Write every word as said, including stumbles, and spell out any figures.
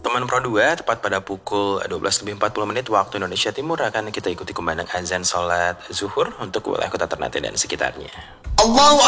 Teman Pro dua, tepat pada pukul dua belas lebih empat puluh menit waktu Indonesia Timur akan kita ikuti kumandang azan salat zuhur untuk wilayah Kota Ternate dan sekitarnya. Allahu